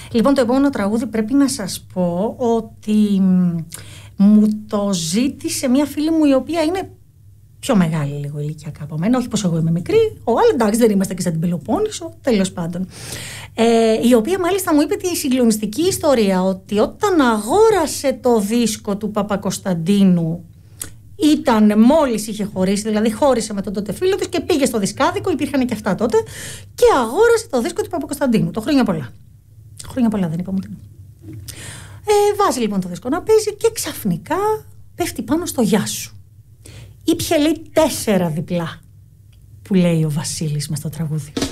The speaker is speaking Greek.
Λοιπόν, το επόμενο τραγούδι πρέπει να σας πω ότι μου το ζήτησε μια φίλη μου η οποία είναι πιο μεγάλη λίγο ηλικιακά από μένα. Όχι πως εγώ είμαι μικρή, αλλά εντάξει, δεν είμαστε και σαν την Πελοπόννησο, τέλος πάντων. Η οποία μάλιστα μου είπε τη συγκλονιστική ιστορία ότι όταν αγόρασε το δίσκο του Παπακοσταντίνου, μόλις είχε χωρίσει, δηλαδή χώρισε με τον τότε φίλο της και πήγε στο δισκάδικο, υπήρχαν και αυτά τότε, και αγόρασε το δίσκο του Παπακοσταντίνου. Το χρόνια πολλά. Χρόνια πολλά, δεν είπαμε ούτε. Βάζει λοιπόν το δίσκο να παίζει και ξαφνικά πέφτει πάνω στο «Γεια σου». Ήπιε, λέει, 4 διπλά, που λέει ο Βασίλης μες στο τραγούδι.